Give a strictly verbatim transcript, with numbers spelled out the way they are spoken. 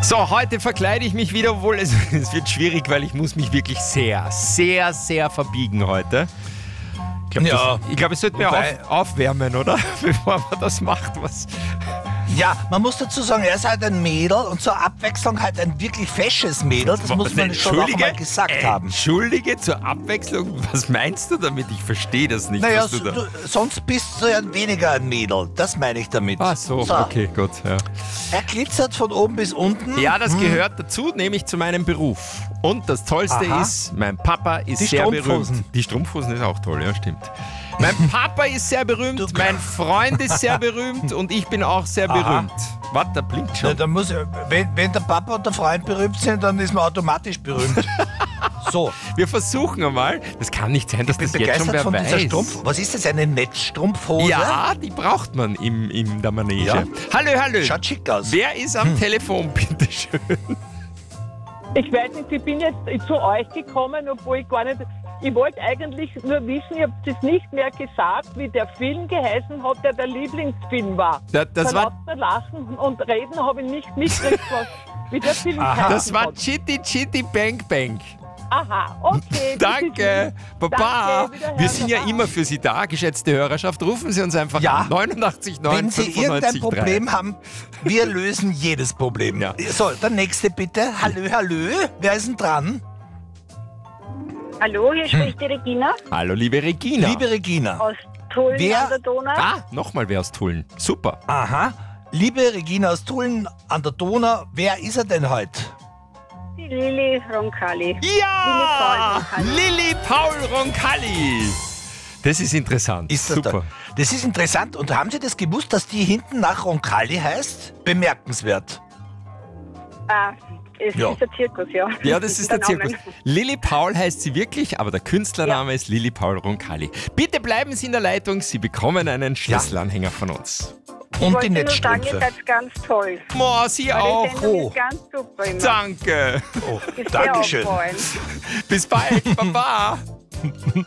So, heute verkleide ich mich wieder, obwohl es, es wird schwierig, weil ich muss mich wirklich sehr, sehr, sehr verbiegen heute. Ich glaube, Ja, ich glaub, es sollte mir wobei- auf, aufwärmen, oder? Bevor man das macht. Was. Ja, man muss dazu sagen, er ist halt ein Mädel und zur Abwechslung halt ein wirklich fesches Mädel. Das muss man schon auch mal gesagt äh, haben. Entschuldige, zur Abwechslung, was meinst du damit? Ich verstehe das nicht. Naja, was du so, da... du, sonst bist du ja weniger ein Mädel. Das meine ich damit. Ach so, okay, gut. Ja, Er glitzert von oben bis unten. ja das gehört dazu, nämlich zu meinem Beruf. Und das Tollste Aha. ist, mein Papa ist Die sehr Strumpfhosen. berühmt. Die Strumpfhosen ist auch toll, ja, stimmt. Mein Papa ist sehr berühmt, Du- mein Freund ist sehr berühmt und ich bin auch sehr Aha. berühmt. Warte, da blinkt Ja, schon. da muss, wenn, wenn der Papa und der Freund berühmt sind, dann ist man automatisch berühmt. So, Wir versuchen einmal. Das kann nicht sein, dass ich bin das jetzt schon begeistert wer von dieser weiß. Strumpf. Was ist das, eine Netzstrumpfhose? Ja, die braucht man im, in der Manege. Ja. Hallo, hallo. Schaut schick aus. Wer ist am Telefon, bitteschön? Ich weiß nicht, ich bin jetzt zu euch gekommen, obwohl ich gar nicht... Ich wollte eigentlich nur wissen, ich habe das nicht mehr gesagt, wie der Film geheißen hat, der der Lieblingsfilm war. Da, das, Vor war, lauter Lachen und Reden habe ich nicht mitgekriegt, was, wie der Film Aha. geheißen das war hat. Chitty Chitty Bang Bang. Aha, okay. das Danke, ist- Baba. Danke, wiederhören, Wir sind ja Baba. immer für Sie da, geschätzte Hörerschaft. Rufen Sie uns einfach Ja. an. neunundachtzig neun Wenn Sie irgendein fünfundneunzig Problem haben, wir lösen jedes Problem. Ja. So, der nächste bitte. Hallo, hallo. Wer ist denn dran? Hallo, hier spricht die Regina Hallo, liebe Regina. Liebe Regina. aus Tulln Wer- an der Donau. Ah, nochmal wer aus Tulln. Super. Aha. Liebe Regina aus Tulln an der Donau, wer ist er denn heute? Die Lili Roncalli. Ja! Lilli Paul Lilli Roncalli. Paul Roncalli. Das ist interessant. Ist das Super. da? Das ist interessant. Und haben Sie das gewusst, dass die hinten nach Roncalli heißt? Bemerkenswert. Ah, es Ja. ist der Zirkus, ja. Ja, das ist der Name. Zirkus. Lilli Paul heißt sie wirklich, aber der Künstlername ist Lilli Paul Roncalli. Bitte bleiben Sie in der Leitung, Sie bekommen einen Schlüsselanhänger von uns. Ich Und die wollte nur sagen, ihr Netzstrümpfe. seid ganz toll. Mo, Sie Eure auch. Sendung Oh. ist ganz super immer. Danke. Oh, Ist sehr Dankeschön. auffallend. Bis bald. Baba.